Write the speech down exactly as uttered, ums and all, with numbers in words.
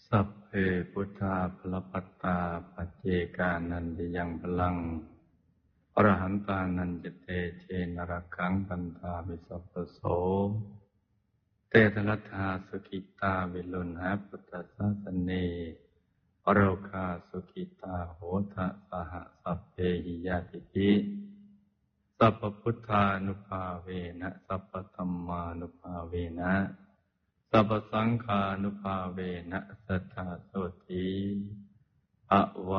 สัพเพพุทธาภลปัตตาปัจเจกานันติยังพลังอรหันตานันจเตเชนรคังปันธาวิสัพพโสเตทลัทธาสุขิตาวิลุณหะพุทธศาสเนอโรคาสุขิตาโหทะสหสัพเพหิยาติภิสัพพพุทธานุภาเวนะสัพพธัมมานุภาเวนะสัพพสังฆานุภาเวนะสัทธาโสติอะวะ